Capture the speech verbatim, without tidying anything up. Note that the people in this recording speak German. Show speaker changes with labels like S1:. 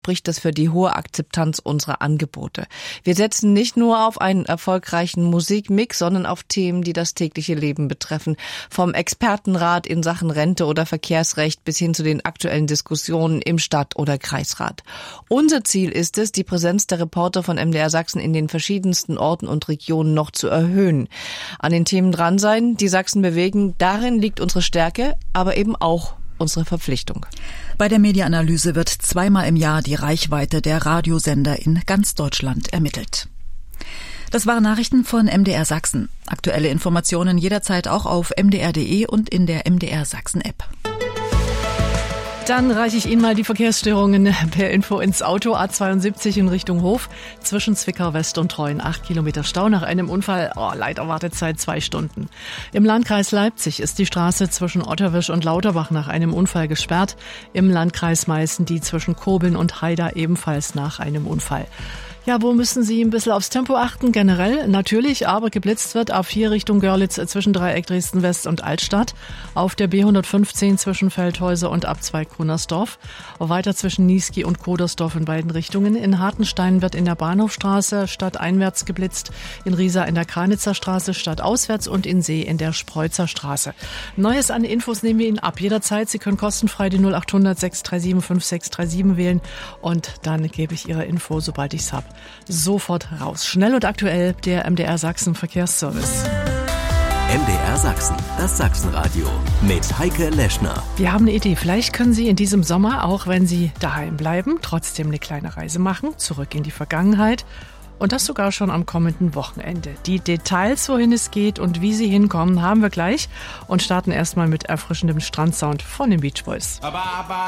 S1: spricht das für die hohe Akzeptanz unserer Angebote. Wir setzen nicht nur auf einen erfolgreichen Musikmix, sondern auf Themen, die das tägliche Leben betreffen. Vom Expertenrat in Sachen Rente oder Verkehrsrecht bis hin zu den aktuellen Diskussionen im Stadt- oder Kreisrat. Unser Ziel ist es, die Präsenz der Reporter von M D R Sachsen in den verschiedensten Orten und Regionen noch zu erhöhen. An den Themen dran sein, die Sachsen bewegen, darin liegt unsere Stärke, aber eben auch unsere Verpflichtung.
S2: Bei der Mediaanalyse wird zweimal im Jahr die Reichweite der Radiosender in ganz Deutschland ermittelt. Das waren Nachrichten von M D R Sachsen. Aktuelle Informationen jederzeit auch auf m d r punkt d e und in der M D R Sachsen App.
S3: Dann reiche ich Ihnen mal die Verkehrsstörungen per Info ins Auto. A zweiundsiebzig in Richtung Hof, zwischen Zwickau West und Treuen. Acht Kilometer Stau nach einem Unfall. Oh, leider Wartezeit zwei Stunden. Im Landkreis Leipzig ist die Straße zwischen Otterwisch und Lauterbach nach einem Unfall gesperrt. Im Landkreis Meißen die zwischen Kobeln und Haida ebenfalls nach einem Unfall. Ja, wo müssen Sie ein bisschen aufs Tempo achten? Generell natürlich, aber geblitzt wird A vier Richtung Görlitz zwischen Dreieck Dresden West und Altstadt. Auf der B hundertfünfzehn zwischen Feldhäuser und Abzweig Kunersdorf. Weiter zwischen Niesky und Kodersdorf in beiden Richtungen. In Hartenstein wird in der Bahnhofstraße stadteinwärts geblitzt. In Riesa in der Kranitzer Straße stadtauswärts und in See in der Spreutzer Straße. Neues an Infos nehmen wir Ihnen ab jederzeit. Sie können kostenfrei die null acht hundert sechs drei sieben fünf sechs drei sieben wählen und dann gebe ich Ihre Info, sobald ich es habe, sofort raus. Schnell und aktuell der M D R Sachsen Verkehrsservice.
S4: M D R Sachsen, das Sachsenradio mit Heike Leschner.
S3: Wir haben eine Idee. Vielleicht können Sie in diesem Sommer, auch wenn Sie daheim bleiben, trotzdem eine kleine Reise machen, zurück in die Vergangenheit. Und das sogar schon am kommenden Wochenende. Die Details, wohin es geht und wie Sie hinkommen, haben wir gleich und starten erstmal mit erfrischendem Strandsound von den Beach Boys.